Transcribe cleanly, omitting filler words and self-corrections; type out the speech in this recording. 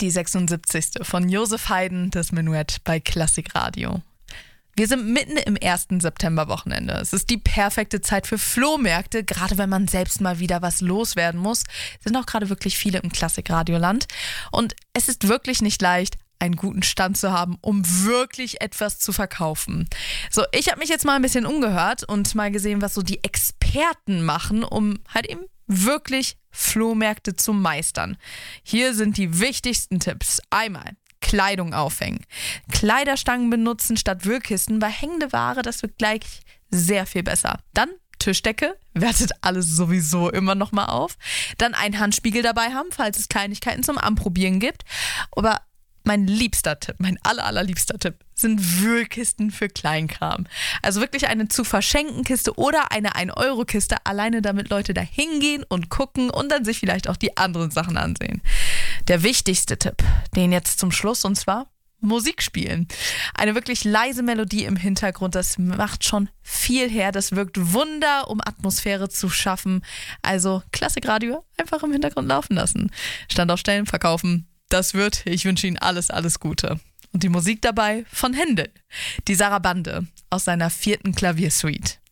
die 76. von Josef Haydn, das Menuett bei Klassikradio. Wir sind mitten im ersten Septemberwochenende. Es ist die perfekte Zeit für Flohmärkte, gerade wenn man selbst mal wieder was loswerden muss. Es sind auch gerade wirklich viele im Klassikradioland. Und es ist wirklich nicht leicht, einen guten Stand zu haben, um wirklich etwas zu verkaufen. So, ich habe mich jetzt mal ein bisschen umgehört und mal gesehen, was so die Experten machen, um halt eben wirklich Flohmärkte zu meistern. Hier sind die wichtigsten Tipps. Einmal Kleidung aufhängen. Kleiderstangen benutzen statt Wühlkisten. Bei hängende Ware, das wird gleich sehr viel besser. Dann Tischdecke, wertet alles sowieso immer noch mal auf. Dann einen Handspiegel dabei haben, falls es Kleinigkeiten zum Anprobieren gibt. Aber mein liebster Tipp, mein allerliebster Tipp sind Wühlkisten für Kleinkram. Also wirklich eine zu verschenken Kiste oder eine 1-Euro-Kiste, alleine damit Leute da hingehen und gucken und dann sich vielleicht auch die anderen Sachen ansehen. Der wichtigste Tipp, den jetzt zum Schluss, und zwar Musik spielen. Eine wirklich leise Melodie im Hintergrund, das macht schon viel her. Das wirkt Wunder, um Atmosphäre zu schaffen. Also Klassikradio einfach im Hintergrund laufen lassen. Stand aufstellen, verkaufen. Das wird, ich wünsche Ihnen alles Gute. Und die Musik dabei von Händel, die Sarabande aus seiner 4. Klaviersuite.